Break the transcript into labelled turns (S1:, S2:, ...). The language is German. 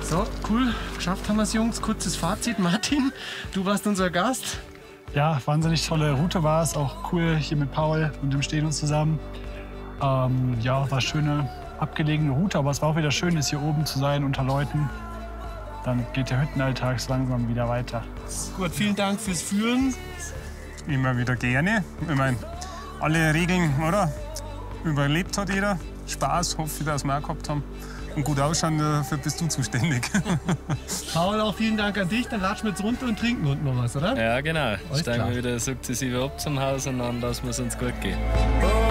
S1: So, cool. Geschafft haben wir es, Jungs. Kurzes Fazit. Martin, du warst unser Gast.
S2: Ja, wahnsinnig tolle Route war es. Auch cool hier mit Paul und dem Stehen uns zusammen. Ja, war eine schöne, abgelegene Route. Aber es war auch wieder schön, jetzt hier oben zu sein unter Leuten. Dann geht der Hüttenalltag langsam wieder weiter.
S1: Gut, vielen Dank fürs Führen.
S3: Immer wieder gerne. Ich meine, alle Regeln, oder? Überlebt hat jeder. Spaß, hoffe ich, dass wir auch gehabt haben. Und gut ausschauen, dafür bist du zuständig.
S1: Paul, auch vielen Dank an dich. Dann latschen wir jetzt runter und trinken unten noch was, oder?
S4: Ja, genau.
S1: Alles
S4: Steigen
S1: klar.
S4: wir wieder sukzessive ab zum Haus und dann lassen wir es uns gut gehen.